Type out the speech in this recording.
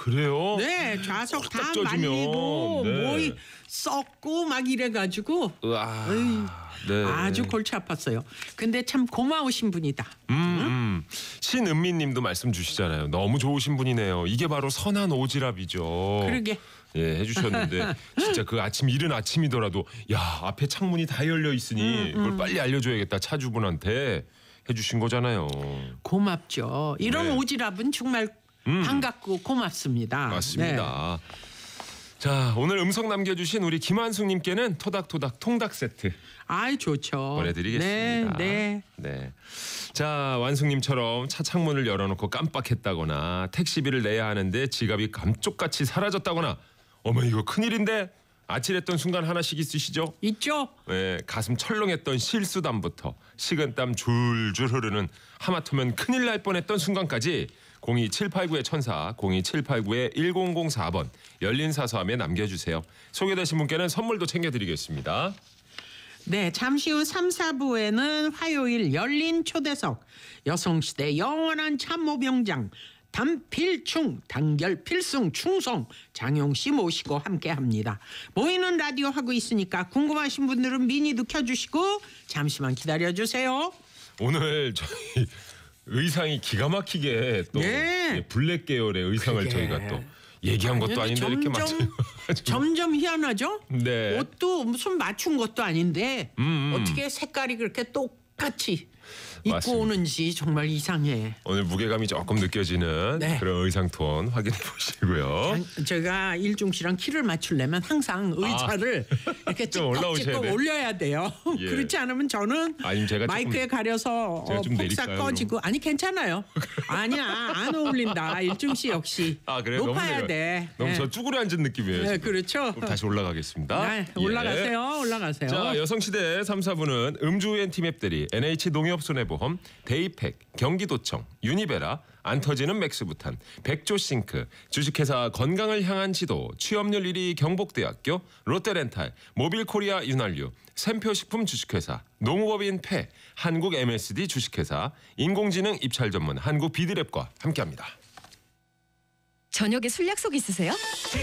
그래요? 네, 좌석 다 딱 쪄주면. 말리고 네. 뭐 썩고 막 이래가지고 으아. 에이, 네. 아주 골치 아팠어요. 근데 참 고마우신 분이다. 신은미님도 말씀 주시잖아요. 너무 좋으신 분이네요. 이게 바로 선한 오지랖이죠. 그러게. 예, 해주셨는데 진짜 그 아침 이른 아침이더라도 야 앞에 창문이 다 열려 있으니 이걸 빨리 알려줘야겠다 차주분한테 해주신 거잖아요. 고맙죠. 이런 네. 오지랖은 정말 반갑고 고맙습니다. 맞습니다. 네. 자 오늘 음성 남겨주신 우리 김한숙님께는 토닥토닥 통닭 세트 아이 좋죠. 보내드리겠습니다. 네. 자 완숙님처럼 차 창문을 열어놓고 깜빡했다거나 택시비를 내야 하는데 지갑이 감쪽같이 사라졌다거나 어머 이거 큰일인데 아찔했던 순간 하나씩 있으시죠? 있죠. 네, 가슴 철렁했던 실수담부터 식은땀 줄줄 흐르는 하마터면 큰일 날 뻔했던 순간까지 02789-1004, 02789-1004번 열린 사서함에 남겨주세요. 소개되신 분께는 선물도 챙겨드리겠습니다. 네, 잠시 후 3, 4부에는 화요일 열린 초대석 여성시대 영원한 참모병장 단필충 단결 필승 충성 장용씨 모시고 함께합니다. 보이는 라디오 하고 있으니까 궁금하신 분들은 미니도 켜주시고 잠시만 기다려주세요. 오늘 저희 의상이 기가 막히게 또 네. 블랙 계열의 의상을 그게. 저희가 또 얘기한 것도 아닌데 이렇게 맞춰요. 점점 희한하죠? 네. 옷도 무슨 맞춘 것도 아닌데 어떻게 색깔이 그렇게 똑같이 입고 맞습니다. 오는지 정말 이상해. 오늘 무게감이 조금 느껴지는 네. 그런 의상 톤 확인해 보시고요. 제가 일중 씨랑 키를 맞추려면 항상 의자를 이렇게 좀 올라오셔야 찌꺽찌꺽 돼요. 올려야 돼요. 예. 그렇지 않으면 저는 아니면 제가 마이크에 가려서 제가 좀 폭삭 내릴까요, 꺼지고 아니 괜찮아요. 아니야 안 어울린다. 일중 씨 역시 아 그래요? 높아야 너무 돼. 너무 네. 저 쭈그려 앉은 느낌이에요. 네, 지금. 그렇죠. 그럼 다시 올라가겠습니다. 네, 예. 올라가세요. 올라가세요. 자 여성시대 3, 4부는 음주운티맵들이 NH농협손해보험, 데이팩, 경기도청, 유니베라, 안 터지는 맥스부탄, 백조싱크, 주식회사 건강을 향한 지도, 취업률 1위 경북대학교, 롯데렌탈, 모빌코리아 윤활유, 샘표식품 주식회사, 농업인 패, 한국 MSD 주식회사, 인공지능 입찰 전문 한국 비드랩과 함께합니다. 저녁에 술 약속 있으세요?